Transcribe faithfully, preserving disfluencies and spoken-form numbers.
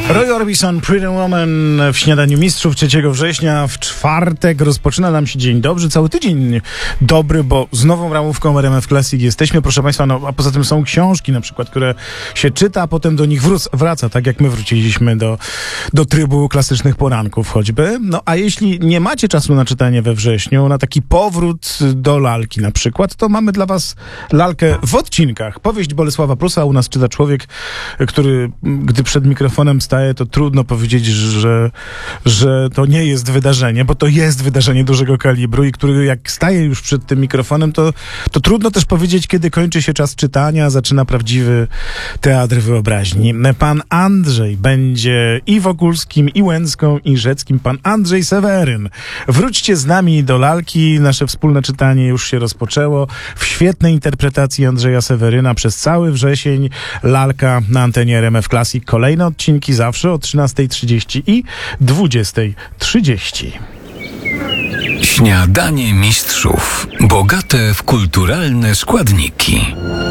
Roy Orbison, Pretty Woman w Śniadaniu Mistrzów trzeciego września. W czwartek rozpoczyna nam się dzień dobry, cały tydzień dobry, bo z nową ramówką R M F Classic jesteśmy, proszę Państwa, no a poza tym są książki na przykład, które się czyta, a potem do nich wró- wraca, tak jak my wróciliśmy do, do trybu klasycznych poranków choćby. No a jeśli nie macie czasu na czytanie we wrześniu, na taki powrót do lalki na przykład, to mamy dla Was lalkę w odcinkach. Powieść Bolesława Prusa, u nas czyta człowiek, który gdy przed mikrofonem staje, to trudno powiedzieć, że, że to nie jest wydarzenie, bo to jest wydarzenie dużego kalibru i który jak staje już przed tym mikrofonem, to, to trudno też powiedzieć, kiedy kończy się czas czytania, zaczyna prawdziwy teatr wyobraźni. Pan Andrzej będzie i Wokulskim, i Łęcką, i Rzeckim. Pan Andrzej Seweryn. Wróćcie z nami do lalki. Nasze wspólne czytanie już się rozpoczęło. W świetnej interpretacji Andrzeja Seweryna przez cały wrzesień. Lalka na antenie R M F Classic. Kolejne odcinki zawsze o trzynastej trzydzieści i dwudziestej trzydzieści. Śniadanie Mistrzów. Bogate w kulturalne składniki.